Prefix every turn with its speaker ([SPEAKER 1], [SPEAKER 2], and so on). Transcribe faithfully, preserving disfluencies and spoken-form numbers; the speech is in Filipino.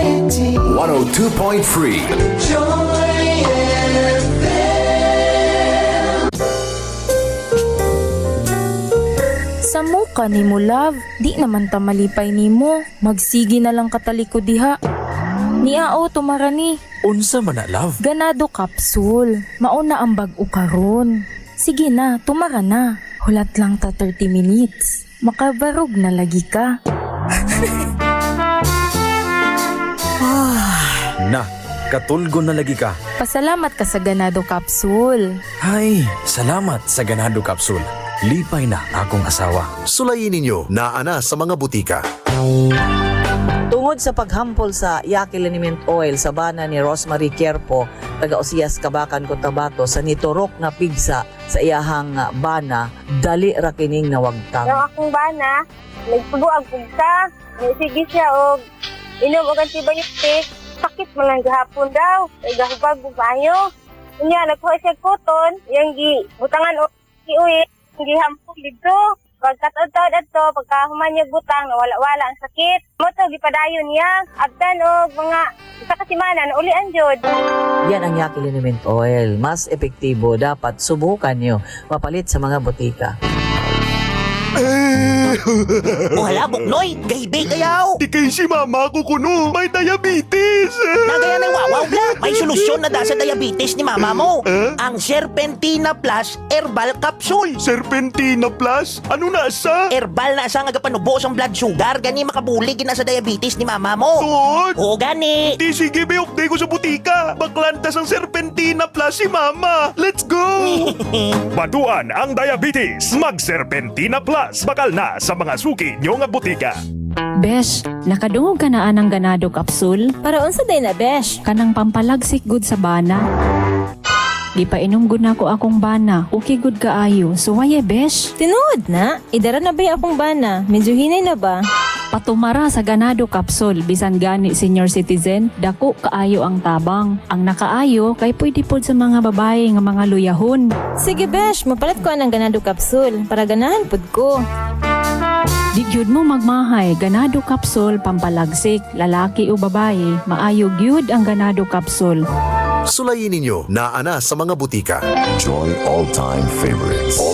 [SPEAKER 1] one oh two point three Joy F M.
[SPEAKER 2] Sa muka ni mo, love, di naman ta malipay ni mo. Magsigi na lang kataliko diha. Niao tumarani.
[SPEAKER 3] Unsa man na, love?
[SPEAKER 2] Ganado capsule. Mauna ang bag-o karon. Sige na, tumara na. Hulat lang ta thirty minutes. Makabarog na lagi ka.
[SPEAKER 3] Na, katulgon na lagi ka.
[SPEAKER 2] Pasalamat ka sa Ganado capsule.
[SPEAKER 3] Hay, salamat sa Ganado Capsule. Lipay na akong asawa.
[SPEAKER 1] Sulayin ninyo na ana sa mga butika.
[SPEAKER 4] Tungod sa paghampol sa Yaki Liniment Oil sa bana ni Rosemary Querpo, taga Osias, Kabakan, Cotabato, sa niturok nga pigsa sa iyahang ah, bana, dali ra kining nawagtang.
[SPEAKER 5] Yung akong bana, nagsubo ang pugsa, sige siya og inom og antibiotic, sakit man lang gahapon daw, ay gahubag og bayo. Unya nagkuha siya koton, yang gi butangan og giuwi, gihampol dito. Pagkataod-taod ato, pagkahuman niya butang, nawala-wala ang sakit. Moto, gipadayon niya. Abdan o mga isa kasimana, naulian jod.
[SPEAKER 4] Yan ang Yaki Liniment Oil. Mas epektibo, dapat subukan nyo. Mapalit sa mga butika.
[SPEAKER 6] O hala, Buknoy, gahibi kayaw.
[SPEAKER 7] Di kay si mama ko kuno, may diabetes.
[SPEAKER 6] Nagaya ng wawaw bla. May solusyon na da sa diabetes ni mama mo.
[SPEAKER 7] Eh?
[SPEAKER 6] Ang Serpentina Plus Herbal Capsule.
[SPEAKER 7] Serpentina Plus? Ano na sa?
[SPEAKER 6] Herbal na sa nga gapanubos ang blood sugar. Gani makabulig na sa diabetes ni mama mo.
[SPEAKER 7] Tod?
[SPEAKER 6] O gani.
[SPEAKER 7] Di sige, biyok ko sa butika. Baklantas ang Serpentina Plus si mama. Let's go!
[SPEAKER 8] Baduan ang diabetes. Mag-Serpentina Plus. Bakal na sa mga suki nyo nga butika.
[SPEAKER 9] Besh, nakadungog ka na anang Ganado Capsule?
[SPEAKER 2] Para unsa day na, besh?
[SPEAKER 9] Kanang pampalagsik good sa bana. Di pa inom gud na ko akong bana. Okay good kaayo. So why besh?
[SPEAKER 2] Tinood na. Idara na ba yung akong bana? Medyo hinay na ba?
[SPEAKER 9] Patumara sa Ganado Capsule, bisan gani senior citizen, dako kaayo ang tabang. Ang nakaayo kay pwede pod sa mga babae nga mga luyahon.
[SPEAKER 2] Sige, besh. Mapalit ko anang Ganado capsule para ganahan pod ko.
[SPEAKER 9] Di gyud mo magmahay, Ganado Capsule pampalagsik, lalaki o babae, maayo gyud ang Ganado Capsule.
[SPEAKER 1] Sulayin ninyo na ana sa mga butika.
[SPEAKER 10] Joy all-time favorites.